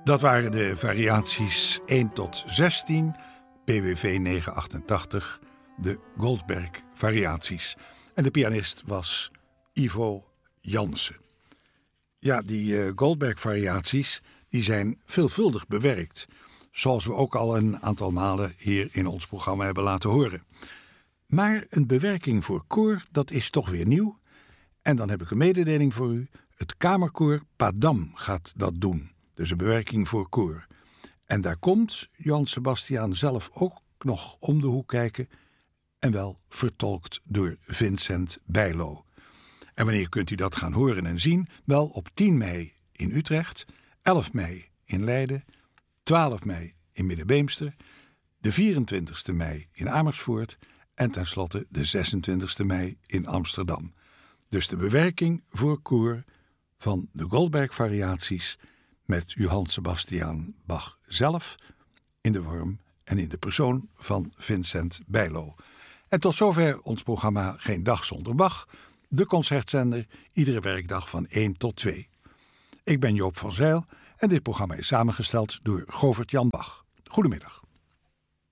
Dat waren de variaties 1 tot 16, PWV 988, de Goldberg variaties. En de pianist was Ivo Jansen. Ja, die Goldberg variaties die zijn veelvuldig bewerkt, zoals we ook al een aantal malen hier in ons programma hebben laten horen. Maar een bewerking voor koor, dat is toch weer nieuw. En dan heb ik een mededeling voor u. Het kamerkoor Padam gaat dat doen. Dus een bewerking voor koor. En daar komt Johann Sebastian zelf ook nog om de hoek kijken. En wel vertolkt door Vincent Bijlo. En wanneer kunt u dat gaan horen en zien? Wel op 10 mei in Utrecht, 11 mei in Leiden, 12 mei in Middenbeemster, de 24e mei in Amersfoort en tenslotte de 26e mei in Amsterdam. Dus de bewerking voor koor van de Goldberg variaties met Johann Sebastian Bach zelf in de vorm en in de persoon van Vincent Bijlo. En tot zover ons programma Geen Dag Zonder Bach, de concertzender, iedere werkdag van 1 tot 2. Ik ben Joop van Zijl en dit programma is samengesteld door Govert Jan Bach. Goedemiddag.